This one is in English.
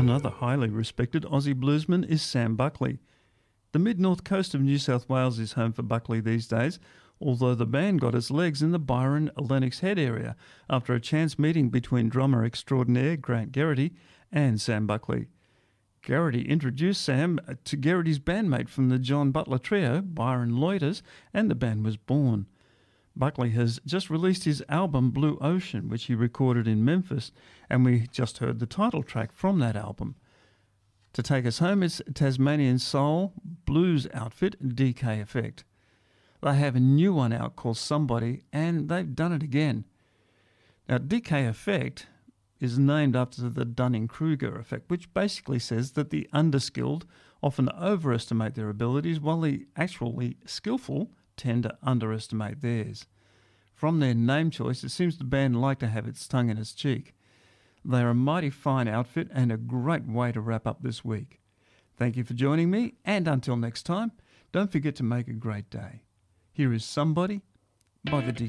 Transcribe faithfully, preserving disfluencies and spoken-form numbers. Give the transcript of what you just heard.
Another highly respected Aussie bluesman is Sam Buckley. The mid-north coast of New South Wales is home for Buckley these days, although the band got its legs in the Byron Lennox Head area after a chance meeting between drummer extraordinaire Grant Geraghty and Sam Buckley. Geraghty introduced Sam to Geraghty's bandmate from the John Butler Trio, Byron Loiters, and the band was born. Buckley has just released his album Blue Ocean, which he recorded in Memphis, and we just heard the title track from that album. To take us home is Tasmanian soul blues outfit D K Effect. They have a new one out called Somebody, and they've done it again. Now, D K Effect is named after the Dunning-Kruger effect, which basically says that the underskilled often overestimate their abilities, while the actually skillful tend to underestimate theirs. From their name choice, it seems the band like to have its tongue in its cheek. They are a mighty fine outfit and a great way to wrap up this week. Thank you for joining me, and until next time, don't forget to make a great day. Here is Somebody by the D